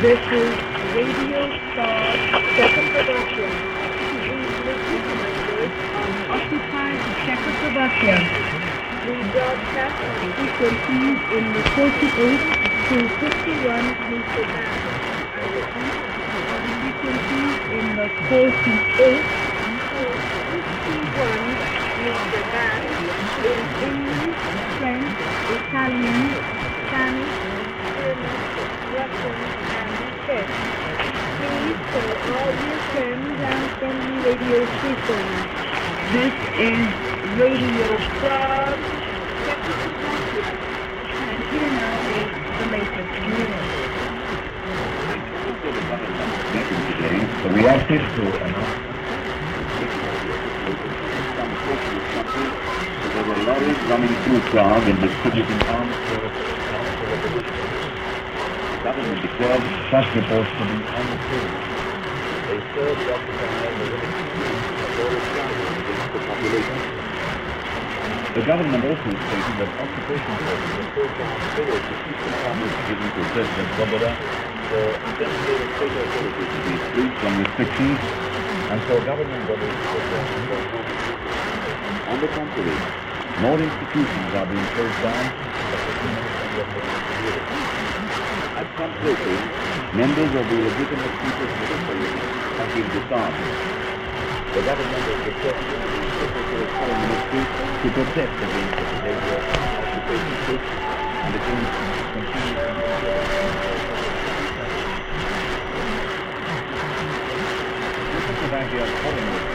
This is Radio Star Czechoslovakia. We legitimate on occupied Czechoslovakia. We broadcast on frequencies in the 48 to 51 meter band. I repeat, on frequencies in the 48 to 51 meter band in English, French, Italian, Spanish, German, Russian, and Czech. Please tell all your friends and friendly radio stations. This is Radio Prague, Czechoslovakia. And here now is the latest news. The reactive to there were lorries running through Prague and distributing arms for the government declared such reports to be untrue. They served the occupying the population. The government also stated that occupation forces were so far forward to keep the powers given to President Svoboda for designated state authorities to be freed from restrictions and for government bodies to perform their functions. On the contrary, more institutions are being closed down, such as the Ministry of Homeland Security. At some places, members of the legitimate people's military have been disarmed. The government has requested the Secretary of Foreign Ministry to protest against the behavior of occupation troops and against continuing Czechoslovakia's foreign ministry